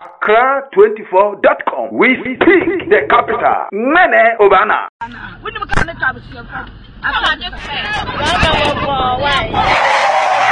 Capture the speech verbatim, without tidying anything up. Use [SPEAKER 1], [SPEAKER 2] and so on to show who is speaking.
[SPEAKER 1] Accra twenty-four dot com. We speak the capital. Mene Obana.